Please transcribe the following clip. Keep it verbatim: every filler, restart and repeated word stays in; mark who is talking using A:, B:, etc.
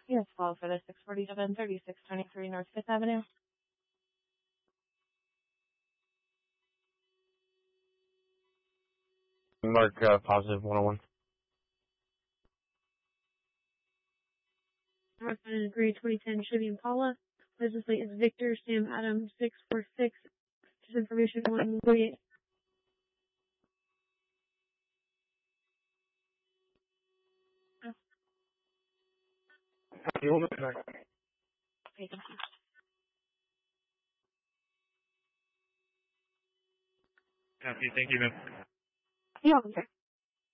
A: Yes, call for the six forty-seven, thirty-six twenty-three North Fifth Avenue.
B: Mark, uh, positive one oh one.
A: Northbound Grade twenty ten Chevy Impala. License plate is Victor Sam Adam six four six. Just information one forty-eight.
B: You want to
A: Okay, thank you.
B: Copy, thank you, man.
A: Yeah, okay.